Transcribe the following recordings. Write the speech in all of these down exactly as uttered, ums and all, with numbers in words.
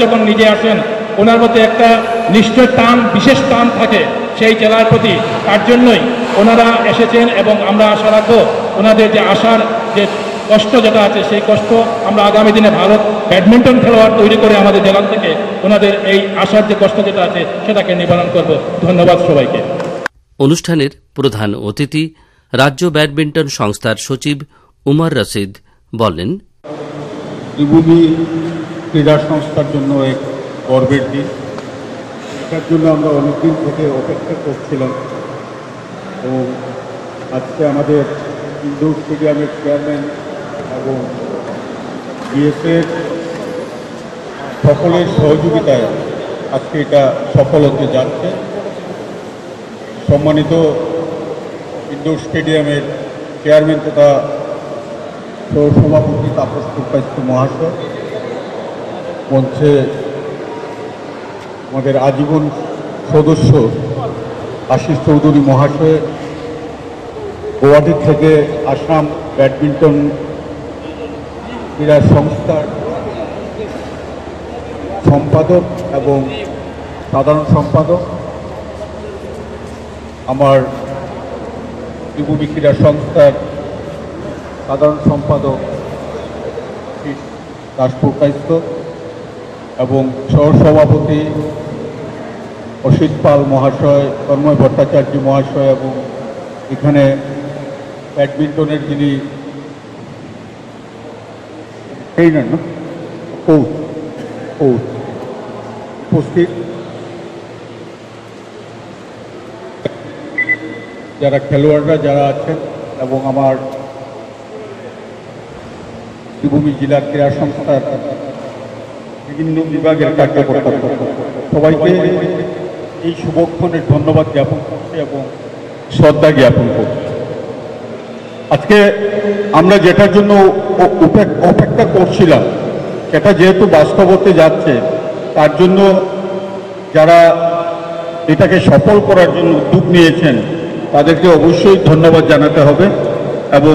যখন নিজে আসেন ওনার মধ্যে একটা নিশ্চয় টান, বিশেষ টান থাকে সেই জেলার প্রতি। তার জন্যই ওনারা এসেছেন এবং আমরা আশা রাখবো ওনাদের যে আশার যে কষ্ট যেটা আছে সেই কষ্ট আমরা আগামী দিনে ভারত ব্যাডমিন্টন খেলোয়াড় তৈরি করে আমাদের জেলা থেকে ওনাদের এই আশার যে কষ্ট যেটা আছে সেটাকে নিবারণ করব। ধন্যবাদ সবাইকে। অনুষ্ঠানের প্রধান অতিথি রাজ্য ব্যাডমিন্টন সংস্থার সচিব উমর রশিদ বলেন, শ্রীভূমি ক্রীড়া সংস্থার জন্য এক গর্বের দিন। এটার জন্য আমরা অনেকদিন থেকে অপেক্ষা করছিলাম এবং আজকে আমাদের ইনডোর স্টেডিয়ামের চেয়ারম্যান এবং বিএসএর সকলের সহযোগিতায় আজকে এটা সফল হতে যাচ্ছে। সম্মানিত ইনডোর স্টেডিয়ামের চেয়ারম্যান তথা সহসভাপতি তাপস পুরকাইস্ত মহাশয়, মঞ্চে আমাদের আজীবন সদস্য আশিস চৌধুরী মহাশয়, গুয়াহাটি থেকে আসাম ব্যাডমিন্টন ক্রীড়া সংস্থার সম্পাদক এবং সাধারণ সম্পাদক, আমার শ্রীভূমি ক্রীড়া সংস্থার সাধারণ সম্পাদক দাস পুরকাইস্ত এবং সহসভাপতি অসিত পাল মহাশয়, তন্ময় ভট্টাচার্য মহাশয় এবং এখানে ব্যাডমিন্টনের যিনি ট্রেনার না কোচ কোচ উপস্থিত, যারা খেলোয়াড়রা যারা আছেন এবং আমার শ্রীভূমি জেলা ক্রীড়া সংস্থার বিভিন্ন বিভাগের কার্যকর্তা সবাইকে এই শুভক্ষণের ধন্যবাদ জ্ঞাপন করছি এবং শ্রদ্ধা জ্ঞাপন করছি। আজকে আমরা যেটার জন্য অপেক্ষা করছিলাম সেটা যেহেতু বাস্তব হতে যাচ্ছে, তার জন্য যারা এটাকে সফল করার জন্য উদ্যোগ নিয়েছেন তাদেরকে অবশ্যই ধন্যবাদ জানাতে হবে এবং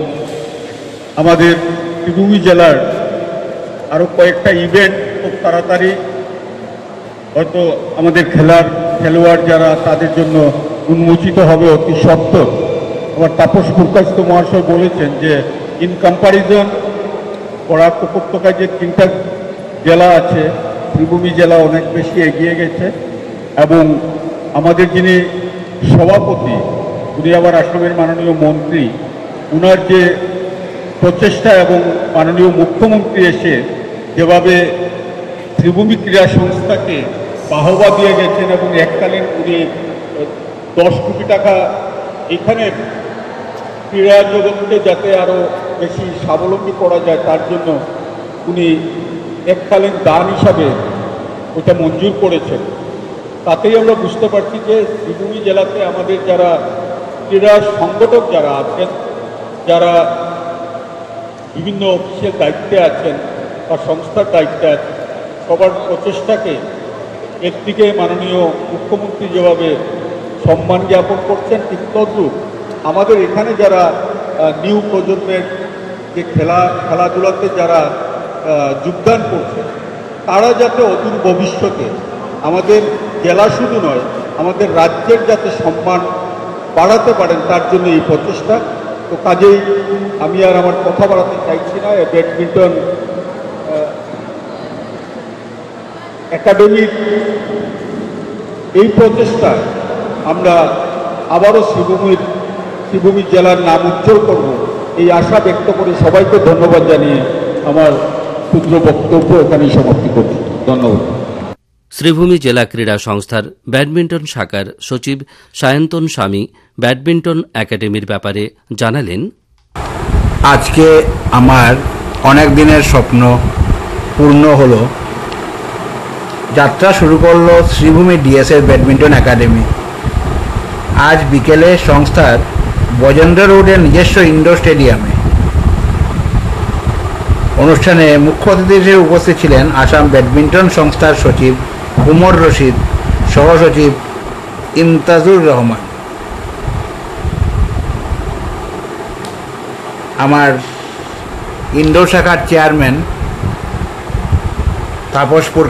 আমাদের শ্রীভূমি জেলার আরও কয়েকটা ইভেন্ট খুব তাড়াতাড়ি হয়তো আমাদের খেলার খেলোয়াড় যারা তাদের জন্য উন্মোচিত হবে অতি সত্বর। আবার তাপস পুরকাইস্ত মহাশয় বলেছেন যে ইন কম্পারিজন বরাক উপত্যকায় যে তিনটা জেলা আছে, শ্রীভূমি জেলা অনেক বেশি এগিয়ে গেছে এবং আমাদের যিনি সভাপতি উনি আবার আসামের মাননীয় মন্ত্রী, উনার যে প্রচেষ্টা এবং মাননীয় মুখ্যমন্ত্রী এসে যেভাবে শ্রীভূমি ক্রীড়া সংস্থাকে বাহবা দিয়ে গেছেন এবং এককালীন উনি দশ কোটি টাকা এখানে ক্রীড়া জগৎকে যাতে আরও বেশি স্বাবলম্বী করা যায় তার জন্য উনি এককালীন দান হিসাবে ওটা মঞ্জুর করেছেন। তাতেই আমরা বুঝতে পারছি যে শ্রীভূমি জেলাতে আমাদের যারা ক্রীড়া সংগঠক যারা আছেন, যারা বিভিন্ন অফিসের দায়িত্বে আছেন বা সংস্থার দায়িত্বে আছেন, সবার প্রচেষ্টাকে একদিকে মাননীয় মুখ্যমন্ত্রী যেভাবে সম্মান জ্ঞাপন করছেন, ঠিক তদ্রুপ আমাদের এখানে যারা নিউ প্রজন্মের যে খেলা খেলাধুলাতে যারা যোগদান করছে তারা যাতে অদূর ভবিষ্যতে আমাদের জেলা শুধু নয় আমাদের রাজ্যের যাতে সম্মান বাড়াতে পারেন তার জন্য এই প্রচেষ্টা। তো কাজেই আমি আর আমার কথা বাড়াতে চাইছি না। ব্যাডমিন্টন একাডেমির এই প্রচেষ্টা আমরা আবারও শ্রীভূমির শ্রীভূমি জেলার নাম উজ্জ্বল করব এই আশা ব্যক্ত করে সবাইকে ধন্যবাদ জানিয়ে আমার ক্ষুদ্র বক্তব্য এখানেই সমাপ্তি করছি। ধন্যবাদ। শ্রীভূমি জেলা ক্রীড়া সংস্থার ব্যাডমিন্টন শাখার সচিব সায়ন্তন স্বামী ব্যাডমিন্টন একাডেমির ব্যাপারে জানালেন, আজকে আমার অনেক দিনের স্বপ্ন পূর্ণ হলো। যাত্রা শুরু করলো শ্রীভূমি ডিএসএর ব্যাডমিন্টন একাডেমি। আজ বিকেলে সংস্থার বজেন্দ্র রোডের নিজস্ব ইনডোর স্টেডিয়ামে অনুষ্ঠানে মুখ্য অতিথি হিসেবে উপস্থিত ছিলেন আসাম ব্যাডমিন্টন সংস্থার সচিব উমর রশিদ, সহসচিব ইমতাজুর রহমান, আমার ইনডোর শাখার চেয়ারম্যান তাপস